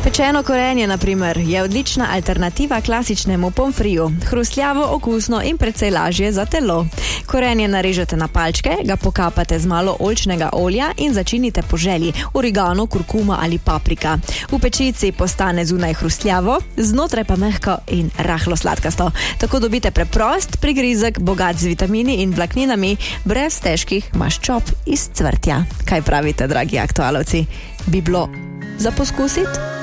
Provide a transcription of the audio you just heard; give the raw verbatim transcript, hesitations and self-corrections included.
Pečeno korenje, na primer, je odlična alternativa klasičnemu pomfriju. Hrustljavo, okusno in precej lažje za telo. Korenje narežete na palčke, ga pokapate z malo oljčnega olja in začinite po želji, origano, kurkuma ali paprika. V pečici postane zunaj hrustljavo, znotraj pa mehko in rahlo sladkasto. Tako dobite preprost prigrizek, bogat z vitamini in vlakninami, brez težkih maščob iz cvrtja. Kaj pravite, dragi aktualovci? Bi bilo za poskusiti?